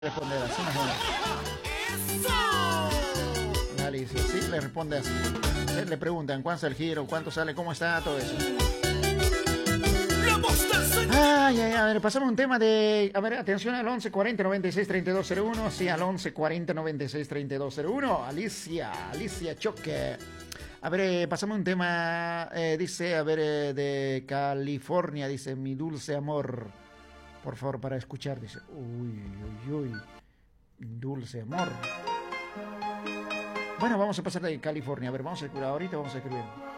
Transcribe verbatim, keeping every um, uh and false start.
responder así más o menos. Alicia, sí, le responde así. Le preguntan cuánto es el giro, cuánto sale, cómo está, todo eso. Ay, ay, a ver, pasamos un tema de... A ver, atención al once cuarenta noventa y seis treinta y dos cero uno. Sí, al once cuarenta noventa y seis treinta y dos cero uno. Alicia, Alicia Choque. A ver, eh, pasamos un tema, eh, dice, a ver, eh, de California, dice, mi dulce amor. Por favor, para escuchar, dice, uy, uy, uy, dulce amor. Bueno, vamos a pasar de California, a ver, vamos a escribir, ahorita vamos a escribir.